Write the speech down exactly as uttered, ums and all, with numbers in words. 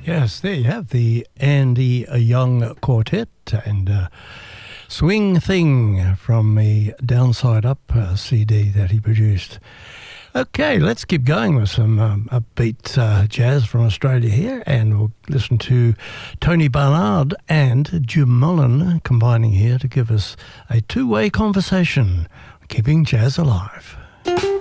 Yes, there you have the Andy Young Quartet and uh, Swing Thing from the Downside Up uh, C D that he produced. Okay, let's keep going with some um, upbeat uh, jazz from Australia here, and we'll listen to Tony Barnard and Jim Mullen combining here to give us a two-way conversation, keeping jazz alive.